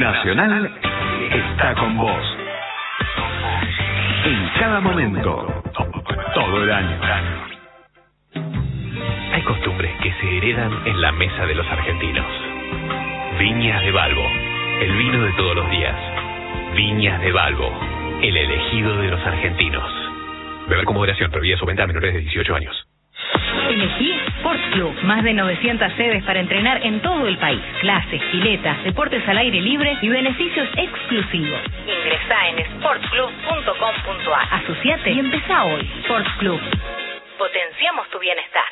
Nacional está con vos. En cada momento, todo el año. Hay costumbres que se heredan en la mesa de los argentinos. Viñas de Balbo, el vino de todos los días. Viñas de Balbo, el elegido de los argentinos. Beber con moderación, prohibida su venta a menores de 18 años. Elegí Sports Club. Más de 900 sedes para entrenar en todo el país. Clases, piletas, deportes al aire libre y beneficios exclusivos. Ingresá en sportsclub.com.ar. Asociate y empezá hoy. Sports Club. Potenciamos tu bienestar.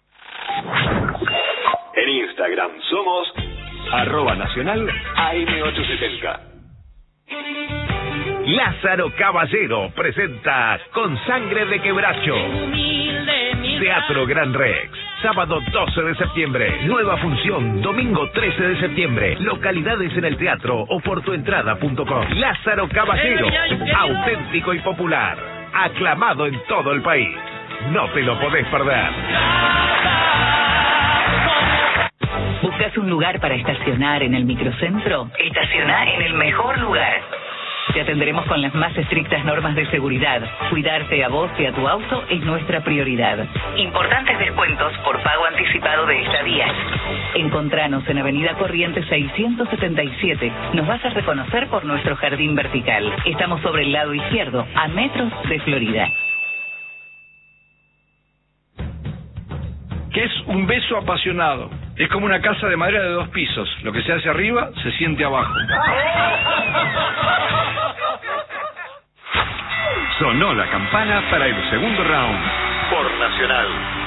En Instagram somos @nacional AM870. Lázaro Caballero presenta Con Sangre de Quebracho. Teatro Gran Rex. Sábado 12 de septiembre. Nueva función. Domingo 13 de septiembre. Localidades en el teatro o por tuentrada.com. Lázaro Caballero. Auténtico y popular. Aclamado en todo el país. No te lo podés perder. ¿Buscas un lugar para estacionar en el microcentro? Estacioná en el mejor lugar. Te atenderemos con las más estrictas normas de seguridad. Cuidarte a vos y a tu auto es nuestra prioridad. Importantes descuentos por pago anticipado de estadías. Encontranos en Avenida Corrientes 677. Nos vas a reconocer por nuestro jardín vertical. Estamos sobre el lado izquierdo, a metros de Florida. ¿Qué es un beso apasionado? Es como una casa de madera de 2 pisos. Lo que se hace arriba, se siente abajo. Sonó la campana para el segundo round por Nacional.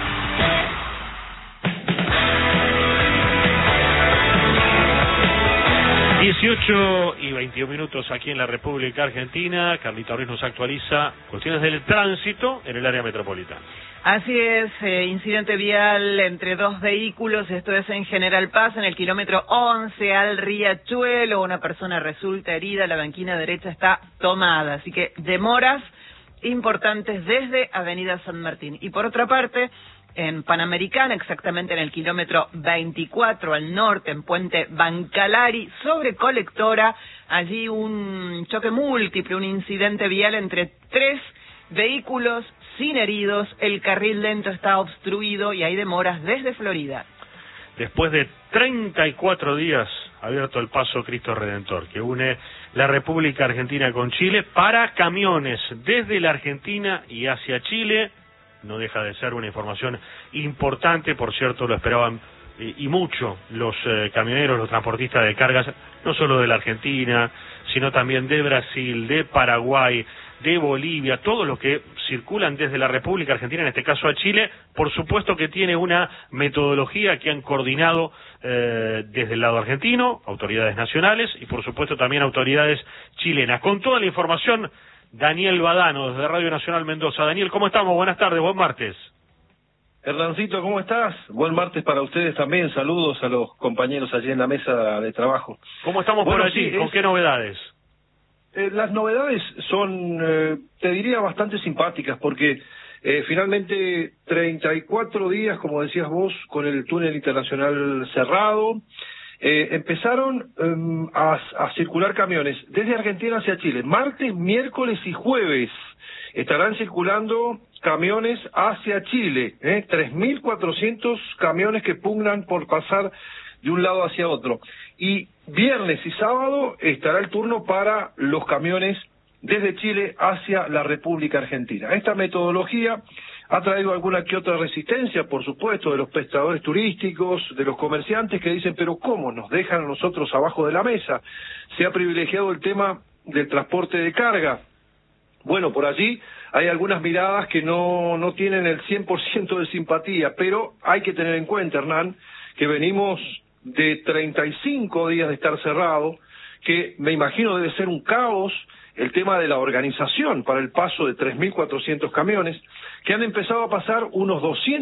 y 21 minutos aquí en la República Argentina. Carlita Ruiz nos actualiza cuestiones del tránsito en el área metropolitana. Así es, incidente vial entre 2 vehículos, esto es en General Paz, en el kilómetro 11 al Riachuelo. Una persona resulta herida, la banquina derecha está tomada, así que demoras importantes desde Avenida San Martín. Y por otra parte, en Panamericana, exactamente en el kilómetro 24 al norte, en Puente Bancalari, sobre Colectora, allí un choque múltiple, un incidente vial entre 3 vehículos sin heridos, el carril lento está obstruido y hay demoras desde Florida. Después de 34 días abierto el paso Cristo Redentor, que une la República Argentina con Chile para camiones desde la Argentina y hacia Chile. No deja de ser una información importante, por cierto, lo esperaban y mucho los camioneros, los transportistas de cargas, no solo de la Argentina, sino también de Brasil, de Paraguay, de Bolivia, todos los que circulan desde la República Argentina, en este caso a Chile. Por supuesto que tiene una metodología que han coordinado desde el lado argentino, autoridades nacionales y por supuesto también autoridades chilenas. Con toda la información, Daniel Badano, desde Radio Nacional Mendoza. Daniel, ¿cómo estamos? Buenas tardes, buen martes. Hernancito, ¿cómo estás? Buen martes para ustedes también. Saludos a los compañeros allí en la mesa de trabajo. ¿Cómo estamos por allí? ¿Con qué novedades? Las novedades son, te diría, bastante simpáticas, porque finalmente 34 días, como decías vos, con el túnel internacional cerrado, empezaron a circular camiones desde Argentina hacia Chile. Martes, miércoles y jueves estarán circulando camiones hacia Chile, 3.400 camiones que pugnan por pasar de un lado hacia otro. Y viernes y sábado estará el turno para los camiones desde Chile hacia la República Argentina. Esta metodología ha traído alguna que otra resistencia, por supuesto, de los prestadores turísticos, de los comerciantes que dicen, pero ¿cómo nos dejan a nosotros abajo de la mesa? Se ha privilegiado el tema del transporte de carga. Bueno, por allí hay algunas miradas que no tienen el 100% de simpatía, pero hay que tener en cuenta, Hernán, que venimos de 35 días de estar cerrado, que me imagino debe ser un caos el tema de la organización para el paso de 3.400 camiones, que han empezado a pasar unos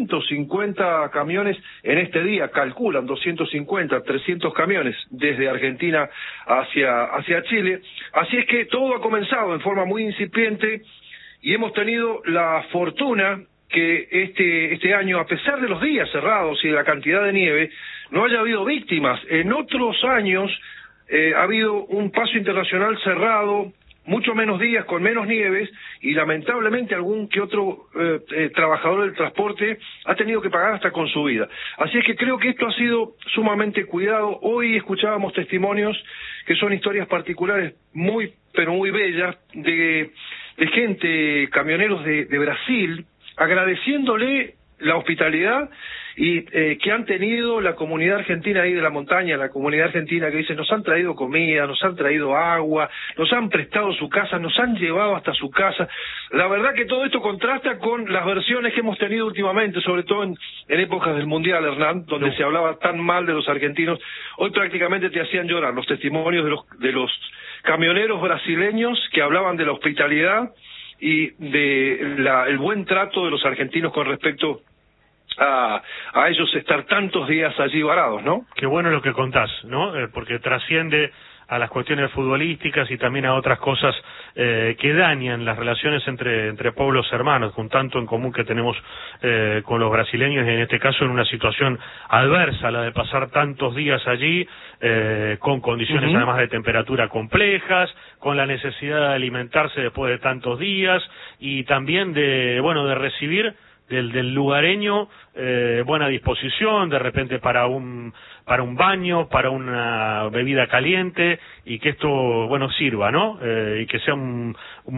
250 camiones en este día, calculan 250, 300 camiones desde Argentina hacia Chile. Así es que todo ha comenzado en forma muy incipiente y hemos tenido la fortuna que este año, a pesar de los días cerrados y de la cantidad de nieve, no haya habido víctimas. En otros años ha habido un paso internacional cerrado, mucho menos días, con menos nieves, y lamentablemente algún que otro trabajador del transporte ha tenido que pagar hasta con su vida. Así es que creo que esto ha sido sumamente cuidado. Hoy escuchábamos testimonios que son historias particulares pero muy bellas, de gente, camioneros de Brasil, agradeciéndole la hospitalidad y que han tenido la comunidad argentina ahí de la montaña, la comunidad argentina que dice, nos han traído comida, nos han traído agua, nos han prestado su casa, nos han llevado hasta su casa. La verdad que todo esto contrasta con las versiones que hemos tenido últimamente, sobre todo en épocas del Mundial, Hernán, donde se hablaba tan mal de los argentinos. Hoy prácticamente te hacían llorar los testimonios de los camioneros brasileños que hablaban de la hospitalidad y de el buen trato de los argentinos con respecto a ellos estar tantos días allí varados, ¿no? Qué bueno lo que contás, ¿no? Porque trasciende a las cuestiones futbolísticas y también a otras cosas que dañan las relaciones entre pueblos hermanos, con tanto en común que tenemos con los brasileños, y en este caso en una situación adversa, la de pasar tantos días allí, con condiciones además de temperatura complejas, con la necesidad de alimentarse después de tantos días, y también de recibir del lugareño buena disposición, de repente para un baño, para una bebida caliente, y que esto sirva, ¿no? Y que sea un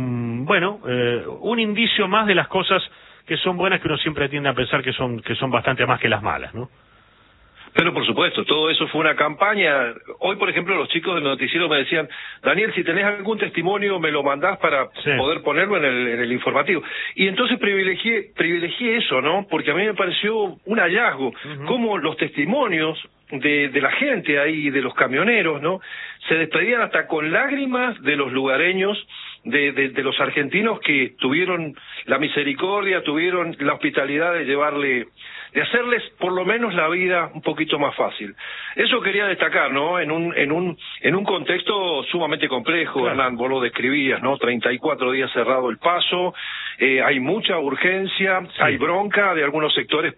indicio más de las cosas que son buenas, que uno siempre tiende a pensar que son bastante más que las malas, ¿no? Pero por supuesto, todo eso fue una campaña. Hoy, por ejemplo, los chicos del noticiero me decían, Daniel, si tenés algún testimonio, me lo mandás para poder ponerlo en el informativo. Y entonces privilegié eso, ¿no? Porque a mí me pareció un hallazgo, cómo los testimonios de la gente ahí, de los camioneros, ¿no? Se despedían hasta con lágrimas de los lugareños, de los argentinos que tuvieron la misericordia, tuvieron la hospitalidad de hacerles por lo menos la vida un poquito más fácil. Eso quería destacar, ¿no? En un contexto sumamente complejo, claro. Hernán, vos lo describías, ¿no? 34 días cerrado el paso, hay mucha urgencia, sí. Hay bronca de algunos sectores,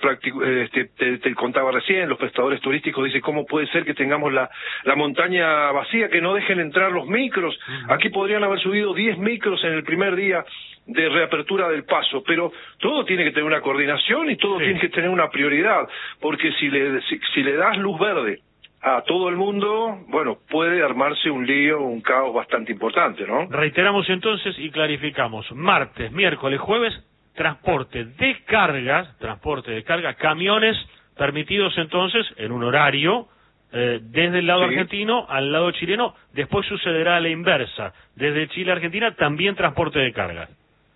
te contaba recién, los prestadores turísticos dicen, ¿cómo puede ser que tengamos la montaña vacía, que no dejen entrar los micros? Aquí podrían haber subido 10 micros en el primer día de reapertura del paso, pero todo tiene que tener una coordinación y todo tiene que tener una prioridad, porque si le das luz verde a todo el mundo, puede armarse un lío, un caos bastante importante, ¿no? Reiteramos entonces y clarificamos: martes, miércoles, jueves, transporte de carga, camiones permitidos entonces en un horario desde el lado argentino al lado chileno. Después sucederá a la inversa, desde Chile a Argentina también transporte de carga.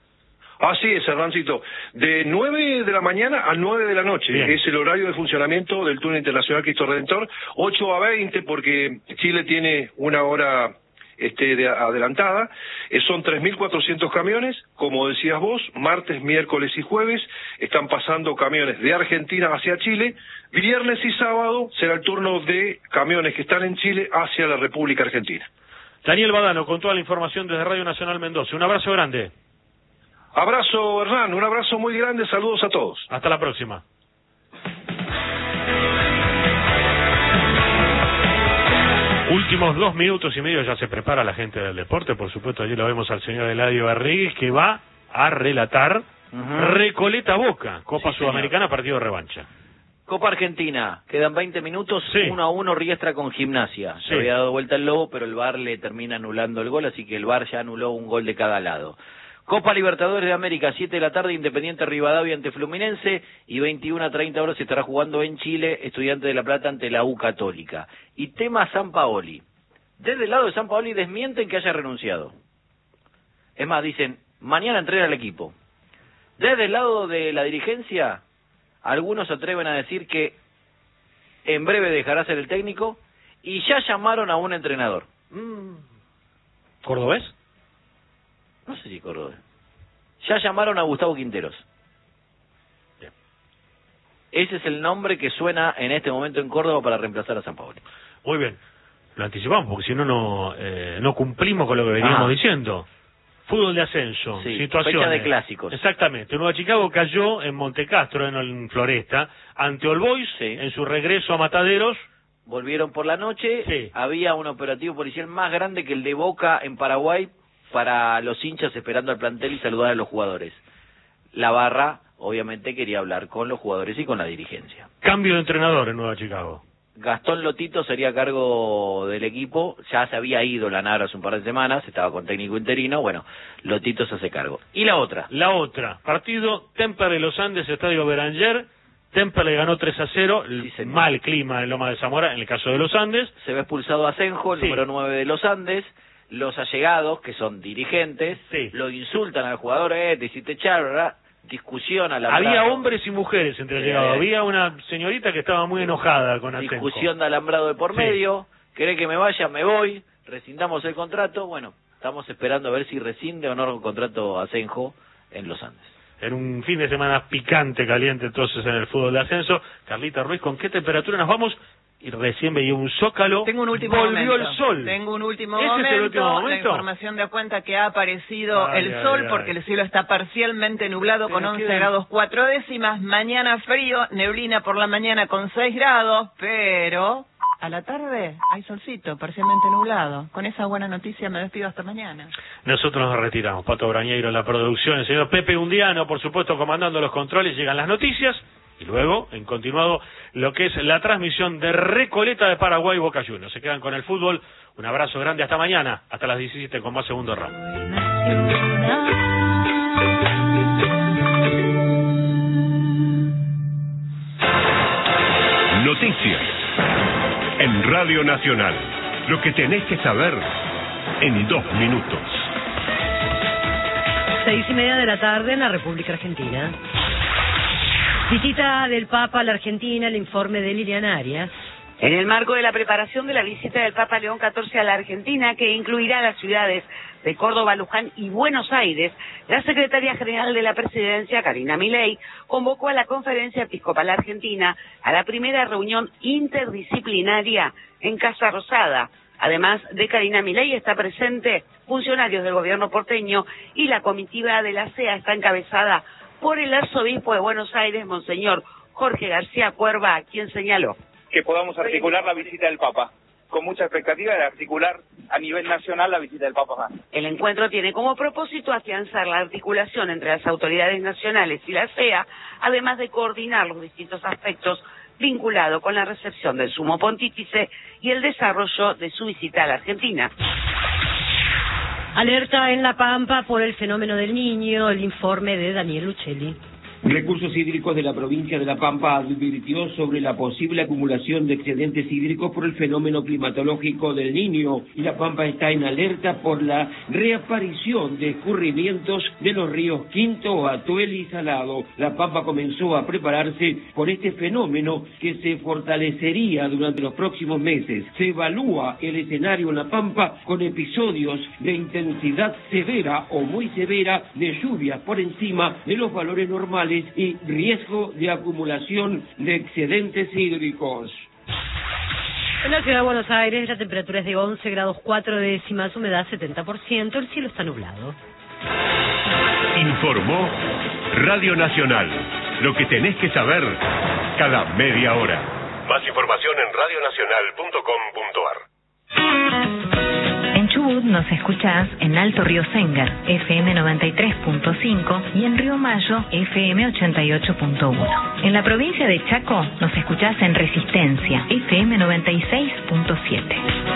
Así es, Hernancito. De 9 de la mañana a 9 de la noche. Bien. Es el horario de funcionamiento del túnel internacional Cristo Redentor. 8 a 20 porque Chile tiene una hora adelantada. Son 3.400 camiones, como decías vos, martes, miércoles y jueves. Están pasando camiones de Argentina hacia Chile. Viernes y sábado será el turno de camiones que están en Chile hacia la República Argentina. Daniel Badano, con toda la información desde Radio Nacional Mendoza. Un abrazo grande. Abrazo, Hernán, un abrazo muy grande, saludos a todos. Hasta la próxima. Últimos 2 minutos y medio, ya se prepara la gente del deporte, por supuesto. Allí lo vemos al señor Eladio Barrigues, que va a relatar Recoleta Boca, Copa Sudamericana, partido de revancha. Copa Argentina, quedan 20 minutos, 1-1 Riestra con Gimnasia. Se había dado vuelta el Lobo, pero el VAR le termina anulando el gol, así que el VAR ya anuló un gol de cada lado. Copa Libertadores de América, 7 de la tarde, Independiente Rivadavia ante Fluminense, y 21 a 30 horas se estará jugando en Chile, Estudiantes de La Plata ante la U Católica. Y tema Sampaoli. Desde el lado de Sampaoli desmienten que haya renunciado. Es más, dicen, mañana entrena al equipo. Desde el lado de la dirigencia, algunos se atreven a decir que en breve dejará ser el técnico, y ya llamaron a un entrenador. ¿Cordobés? No sé si Córdoba. Ya llamaron a Gustavo Quinteros. Bien. Ese es el nombre que suena en este momento en Córdoba para reemplazar a Sampaoli. Muy bien. Lo anticipamos porque si no, no cumplimos con lo que veníamos diciendo. Fútbol de ascenso, situaciones. Fecha de clásicos. Exactamente. Nueva Chicago cayó en Montecastro, en Floresta, ante All Boys, en su regreso a Mataderos, volvieron por la noche, sí. Había un operativo policial más grande que el de Boca en Paraguay para los hinchas esperando al plantel y saludar a los jugadores. La barra, obviamente, quería hablar con los jugadores y con la dirigencia. Cambio de entrenador en Nueva Chicago. Gastón Lotito sería a cargo del equipo, ya se había ido Lanaro hace un par de semanas, estaba con técnico interino, bueno, Lotito se hace cargo. ¿Y la otra? La otra, partido Temperley Los Andes, Estadio Beranger. Temperley ganó 3-0, sí, mal clima en Loma de Zamora, en el caso de Los Andes. Se ve expulsado a Senjo, el sí. número 9 de Los Andes. Los allegados, que son dirigentes, sí. Lo insultan al jugador, te hiciste echar, ¿verdad? Discusión a la Había hombres y mujeres entre allegados. Había una señorita que estaba muy enojada con Asenjo. Discusión de alambrado de por medio. ¿Querés que me vaya? Me voy. Rescindamos el contrato. Bueno, estamos esperando a ver si rescinde o no el contrato Asenjo en Los Andes. En un fin de semana picante, caliente entonces en el fútbol de ascenso. Carlita Ruiz, ¿con qué temperatura nos vamos? Y recién veía un zócalo. Tengo un último Volvió momento. el sol. Tengo un último ¿Ese momento. es el último momento? La información da cuenta que ha aparecido el sol porque el cielo está parcialmente nublado con 11 grados 4 décimas. Mañana frío, neblina por la mañana con 6 grados, pero a la tarde hay solcito, parcialmente nublado. Con esa buena noticia me despido hasta mañana. Nosotros nos retiramos. Pato Brañeiro en la producción, el señor Pepe Undiano, por supuesto, comandando los controles. Llegan las noticias. Y luego, en continuado, lo que es la transmisión de Recoleta de Paraguay Boca Juniors. Se quedan con el fútbol. Un abrazo grande hasta mañana, hasta las 17 con más segundo round. Noticias en Radio Nacional. Lo que tenés que saber en 2 minutos. 6:30 de la tarde en la República Argentina. Visita del Papa a la Argentina, el informe de Liliana Arias. En el marco de la preparación de la visita del Papa León XIV a la Argentina, que incluirá las ciudades de Córdoba, Luján y Buenos Aires, la secretaria general de la Presidencia, Karina Milei, convocó a la Conferencia Episcopal Argentina a la primera reunión interdisciplinaria en Casa Rosada. Además de Karina Milei, está presente funcionarios del gobierno porteño y la comitiva de la CEA está encabezada por el arzobispo de Buenos Aires, Monseñor Jorge García Cuerva, quien señaló que podamos articular la visita del Papa, con mucha expectativa de articular a nivel nacional la visita del Papa. El encuentro tiene como propósito afianzar la articulación entre las autoridades nacionales y la CEA, además de coordinar los distintos aspectos vinculados con la recepción del Sumo Pontífice y el desarrollo de su visita a la Argentina. Alerta en La Pampa por el fenómeno del Niño, el informe de Daniel Uccelli. Recursos Hídricos de la provincia de La Pampa advirtió sobre la posible acumulación de excedentes hídricos por el fenómeno climatológico del Niño, y La Pampa está en alerta por la reaparición de escurrimientos de los ríos Quinto, Atuel y Salado. La Pampa comenzó a prepararse por este fenómeno que se fortalecería durante los próximos meses. Se evalúa el escenario en La Pampa con episodios de intensidad severa o muy severa de lluvias por encima de los valores normales y riesgo de acumulación de excedentes hídricos. En la ciudad de Buenos Aires la temperatura es de 11 grados 4 décimas, humedad 70%, el cielo está nublado. Informó Radio Nacional. Lo que tenés que saber cada media hora. Más información en radionacional.com.ar. En Chubut nos escuchás en Alto Río Sengar, FM 93.5 y en Río Mayo, FM 88.1. En la provincia de Chaco nos escuchás en Resistencia, FM 96.7.